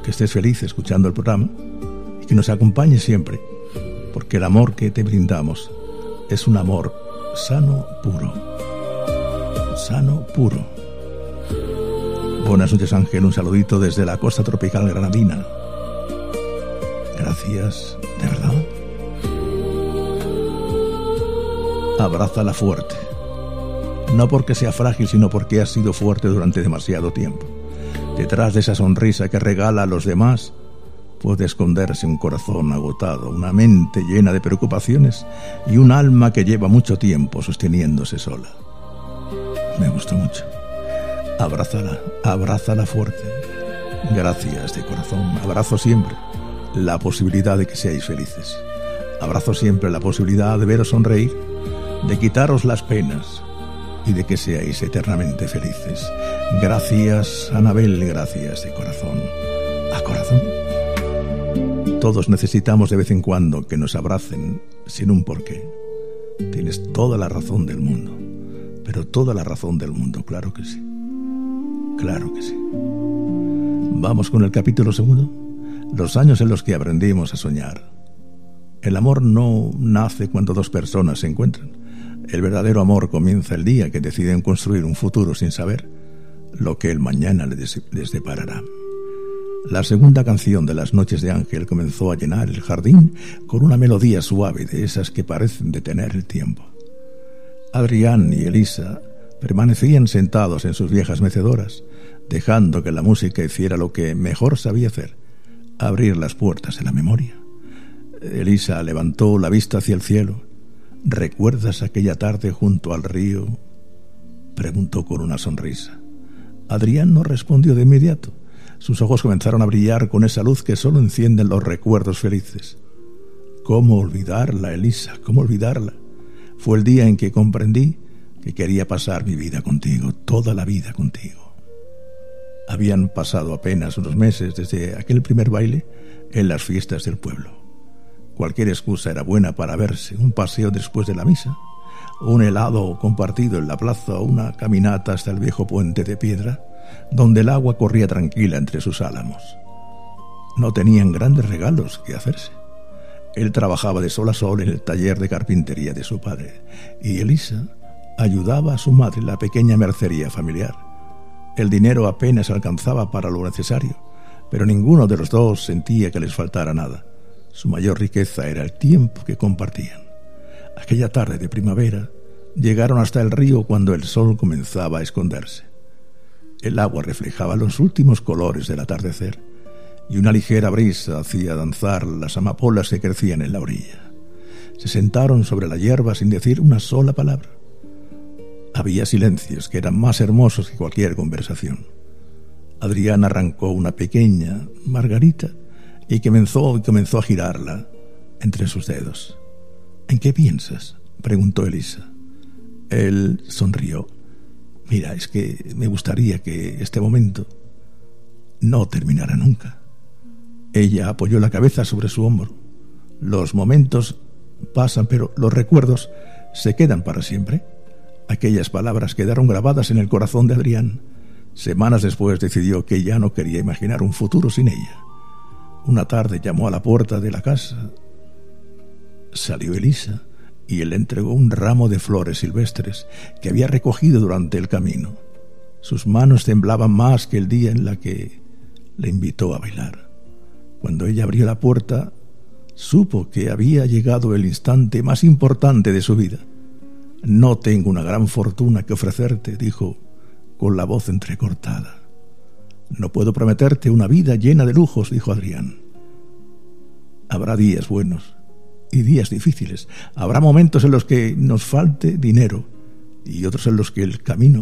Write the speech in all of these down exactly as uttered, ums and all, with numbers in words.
que estés feliz escuchando el programa y que nos acompañes siempre, porque el amor que te brindamos es un amor sano, puro. Sano, puro. Buenas noches, Ángel. Un saludito desde la costa tropical granadina. Gracias, de verdad. Abrázala fuerte. No porque sea frágil, sino porque has sido fuerte durante demasiado tiempo. Detrás de esa sonrisa que regala a los demás puede esconderse un corazón agotado, una mente llena de preocupaciones y un alma que lleva mucho tiempo sosteniéndose sola. Me gustó mucho. Abrázala, abrázala fuerte. Gracias de corazón. Abrazo siempre la posibilidad de que seáis felices. Abrazo siempre la posibilidad de veros sonreír, de quitaros las penas y de que seáis eternamente felices. Gracias, Anabel, gracias de corazón a corazón. Todos necesitamos de vez en cuando que nos abracen sin un porqué. Tienes toda la razón del mundo, pero toda la razón del mundo, claro que sí. Claro que sí. Vamos con el capítulo segundo. Los años en los que aprendimos a soñar. El amor no nace cuando dos personas se encuentran. El verdadero amor comienza el día que deciden construir un futuro sin saber lo que el mañana les, les deparará. La segunda canción de Las noches de Ángel comenzó a llenar el jardín con una melodía suave de esas que parecen detener el tiempo. Adrián y Elisa permanecían sentados en sus viejas mecedoras, dejando que la música hiciera lo que mejor sabía hacer, abrir las puertas de la memoria. Elisa levantó la vista hacia el cielo. ¿Recuerdas aquella tarde junto al río?, preguntó con una sonrisa. Adrián no respondió de inmediato. Sus ojos comenzaron a brillar con esa luz que solo encienden los recuerdos felices. ¿Cómo olvidarla, Elisa? ¿Cómo olvidarla? Fue el día en que comprendí que quería pasar mi vida contigo, toda la vida contigo. Habían pasado apenas unos meses desde aquel primer baile en las fiestas del pueblo. Cualquier excusa era buena para verse: un paseo después de la misa, un helado compartido en la plaza o una caminata hasta el viejo puente de piedra, donde el agua corría tranquila entre sus álamos. No tenían grandes regalos que hacerse. Él trabajaba de sol a sol en el taller de carpintería de su padre, y Elisa ayudaba a su madre en la pequeña mercería familiar. El dinero apenas alcanzaba para lo necesario, pero ninguno de los dos sentía que les faltara nada. Su mayor riqueza era el tiempo que compartían. Aquella tarde de primavera llegaron hasta el río cuando el sol comenzaba a esconderse. El agua reflejaba los últimos colores del atardecer y una ligera brisa hacía danzar las amapolas que crecían en la orilla. Se sentaron sobre la hierba sin decir una sola palabra. Había silencios que eran más hermosos que cualquier conversación. Adrián arrancó una pequeña margarita y comenzó, y comenzó a girarla entre sus dedos. ¿En qué piensas?, preguntó Elisa. Él sonrió. Mira, es que me gustaría que este momento no terminara nunca. Ella apoyó la cabeza sobre su hombro. Los momentos pasan, pero los recuerdos se quedan para siempre. Aquellas palabras quedaron grabadas en el corazón de Adrián. Semanas después decidió que ya no quería imaginar un futuro sin ella. Una tarde llamó a la puerta de la casa. Salió Elisa y él le entregó un ramo de flores silvestres que había recogido durante el camino. Sus manos temblaban más que el día en la que le invitó a bailar. Cuando ella abrió la puerta, supo que había llegado el instante más importante de su vida. No tengo una gran fortuna que ofrecerte, dijo con la voz entrecortada. No puedo prometerte una vida llena de lujos, dijo Adrián. Habrá días buenos y días difíciles. Habrá momentos en los que nos falte dinero y otros en los que el camino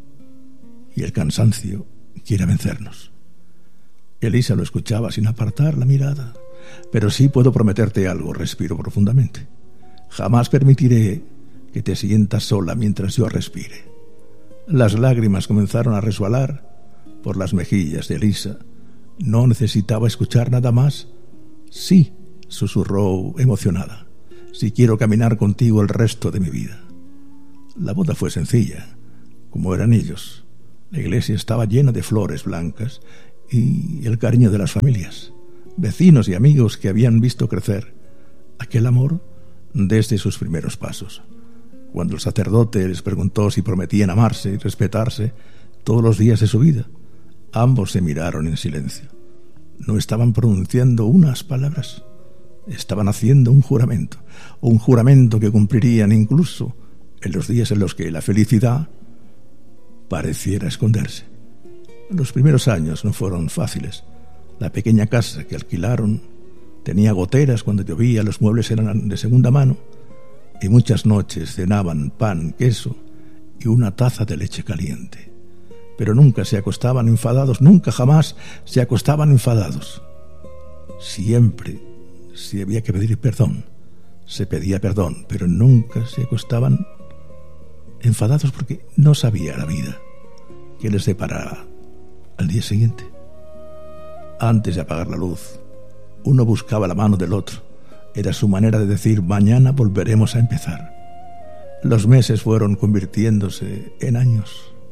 y el cansancio quiera vencernos. Elisa lo escuchaba sin apartar la mirada. Pero sí puedo prometerte algo, respiró profundamente. Jamás permitiré que te sientas sola mientras yo respire. Las lágrimas comenzaron a resbalar por las mejillas de Elisa. No necesitaba escuchar nada más. Sí, susurró emocionada. Sí quiero caminar contigo el resto de mi vida. La boda fue sencilla, como eran ellos. La iglesia estaba llena de flores blancas y el cariño de las familias, vecinos y amigos que habían visto crecer aquel amor desde sus primeros pasos. Cuando el sacerdote les preguntó si prometían amarse y respetarse todos los días de su vida, ambos se miraron en silencio. No estaban pronunciando unas palabras, estaban haciendo un juramento, un juramento que cumplirían incluso en los días en los que la felicidad pareciera esconderse. Los primeros años no fueron fáciles. La pequeña casa que alquilaron tenía goteras cuando llovía, los muebles eran de segunda mano y muchas noches cenaban pan, queso y una taza de leche caliente. Pero nunca se acostaban enfadados, nunca jamás se acostaban enfadados. Siempre, si había que pedir perdón, se pedía perdón, pero nunca se acostaban enfadados porque no sabía la vida que les deparaba al día siguiente. Antes de apagar la luz, uno buscaba la mano del otro. Era su manera de decir: mañana volveremos a empezar. Los meses fueron convirtiéndose en años.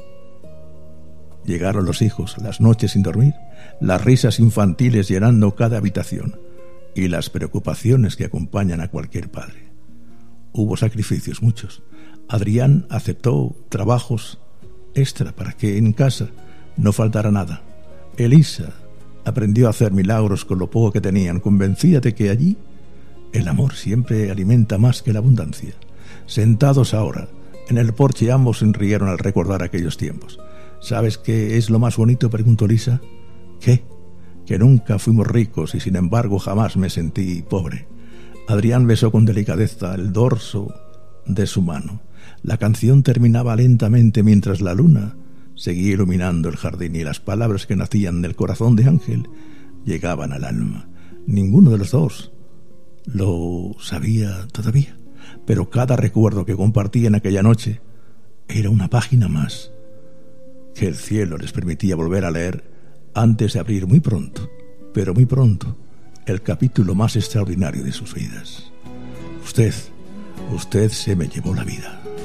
Llegaron los hijos, las noches sin dormir, las risas infantiles llenando cada habitación y las preocupaciones que acompañan a cualquier padre. Hubo sacrificios, muchos. Adrián aceptó trabajos extra para que en casa no faltara nada. Elisa aprendió a hacer milagros con lo poco que tenían, convencida de que allí el amor siempre alimenta más que la abundancia. Sentados ahora en el porche, ambos sonrieron al recordar aquellos tiempos. ¿Sabes qué es lo más bonito?, preguntó Elisa. ¿Qué? Que nunca fuimos ricos y sin embargo jamás me sentí pobre. Adrián besó con delicadeza el dorso de su mano. La canción terminaba lentamente mientras la luna seguía iluminando el jardín y las palabras que nacían del corazón de Ángel llegaban al alma. Ninguno de los dos lo sabía todavía, pero cada recuerdo que compartían aquella noche era una página más que el cielo les permitía volver a leer antes de abrir muy pronto, pero muy pronto, el capítulo más extraordinario de sus vidas. Usted, usted se me llevó la vida.